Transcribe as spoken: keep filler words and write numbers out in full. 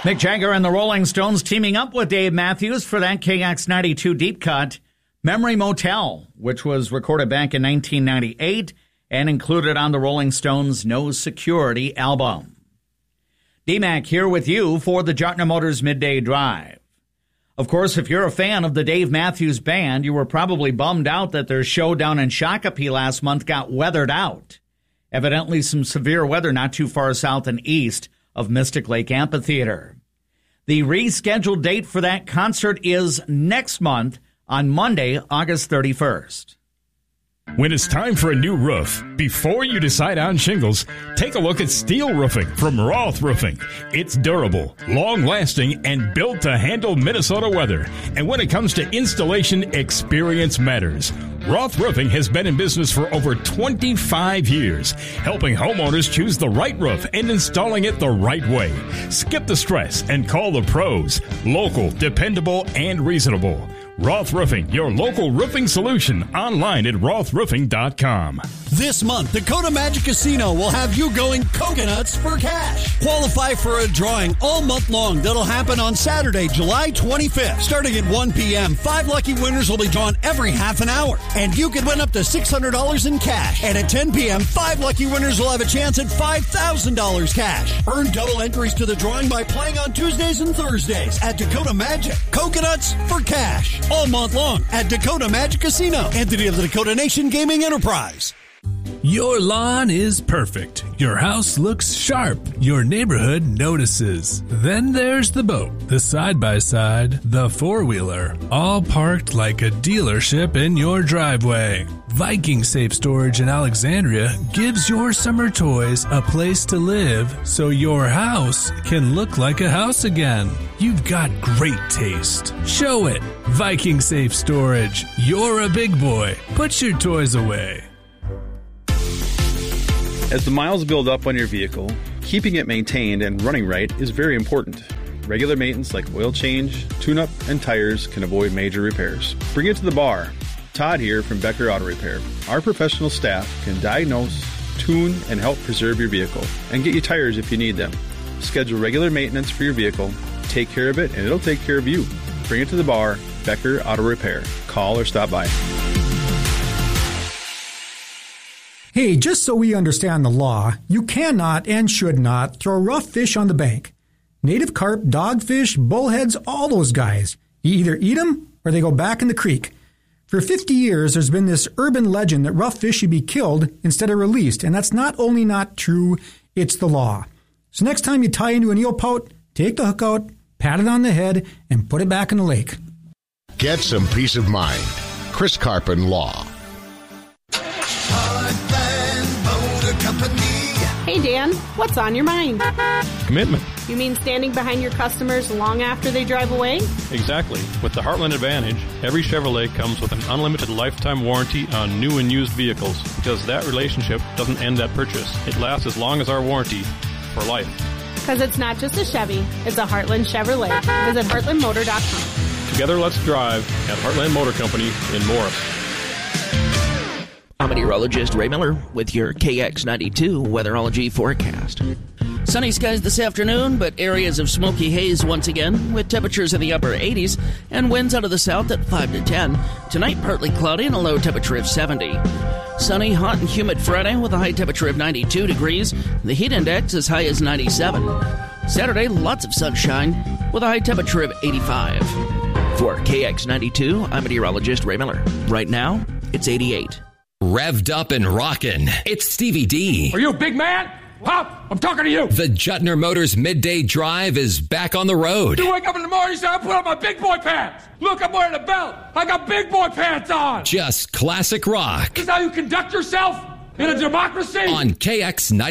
Mick Jagger and the Rolling Stones teaming up with Dave Matthews for that K X ninety-two deep cut, Memory Motel, which was recorded back in nineteen ninety-eight and included on the Rolling Stones' No Security album. D-Mac here with you for the Jottner Motors Midday Drive. Of course, if you're a fan of the Dave Matthews Band, you were probably bummed out that their show down in Shakopee last month got weathered out. Evidently some severe weather not too far south and east of Mystic Lake Amphitheater. The rescheduled date for that concert is next month on Monday, August thirty-first. When it's time for a new roof, before you decide on shingles, take a look at steel roofing from Roth Roofing. It's durable, long-lasting, and built to handle Minnesota weather. And when it comes to installation, experience matters. Roth Roofing has been in business for over twenty-five years, helping homeowners choose the right roof and installing it the right way. Skip the stress and call the pros. Local, dependable, and reasonable. Roth Roofing, your local roofing solution, online at roth roofing dot com. This month, Dakota Magic Casino will have you going coconuts for cash. Qualify for a drawing all month long that'll happen on Saturday, July twenty-fifth. Starting at one p.m., five lucky winners will be drawn every half an hour. And you could win up to six hundred dollars in cash. And at ten p.m., five lucky winners will have a chance at five thousand dollars cash. Earn double entries to the drawing by playing on Tuesdays and Thursdays at Dakota Magic. Coconuts for cash. All month long at Dakota Magic Casino, entity of the Dakota Nation Gaming Enterprise. Your lawn is perfect. Your house looks sharp. Your neighborhood notices. Then there's the boat, the side-by-side, the four-wheeler, all parked like a dealership in your driveway. Viking Safe Storage in Alexandria gives your summer toys a place to live so your house can look like a house again. You've got great taste. Show it. Viking Safe Storage. You're a big boy. Put your toys away. As the miles build up on your vehicle, keeping it maintained and running right is very important. Regular maintenance like oil change, tune-up, and tires can avoid major repairs. Bring it to the bar. Todd here from Becker Auto Repair. Our professional staff can diagnose, tune, and help preserve your vehicle and get you tires if you need them. Schedule regular maintenance for your vehicle, take care of it, and it'll take care of you. Bring it to the bar, Becker Auto Repair. Call or stop by. Hey, just so we understand the law, you cannot and should not throw rough fish on the bank. Native carp, dogfish, bullheads, all those guys. You either eat them or they go back in the creek. For fifty years, there's been this urban legend that rough fish should be killed instead of released, and that's not only not true, it's the law. So next time you tie into an eel pout, take the hook out, pat it on the head, and put it back in the lake. Get some peace of mind. Chris Carpin Law. Hey, Dan, what's on your mind? Commitment. You mean standing behind your customers long after they drive away? Exactly. With the Heartland Advantage, every Chevrolet comes with an unlimited lifetime warranty on new and used vehicles because that relationship doesn't end at purchase. It lasts as long as our warranty, for life. Because it's not just a Chevy, it's a Heartland Chevrolet. Visit heartland motor dot com. Together, let's drive at Heartland Motor Company in Morris. I'm meteorologist Ray Miller with your K X ninety-two weatherology forecast. Sunny skies this afternoon, but areas of smoky haze once again, with temperatures in the upper eighties and winds out of the south at five to ten. Tonight, partly cloudy and a low temperature of seventy. Sunny, hot, and humid Friday with a high temperature of ninety-two degrees. The heat index as high as ninety-seven. Saturday, lots of sunshine with a high temperature of eighty-five. For K X ninety-two, I'm meteorologist Ray Miller. Right now, it's eighty-eight. Revved up and rockin'. It's Stevie D. Are you a big man? Pop, I'm talking to you. The Jottner Motors Midday Drive is back on the road. You wake up in the morning and say, I put on my big boy pants. Look, I'm wearing a belt. I got big boy pants on. Just classic rock. This is how you conduct yourself in a democracy. On K X ninety.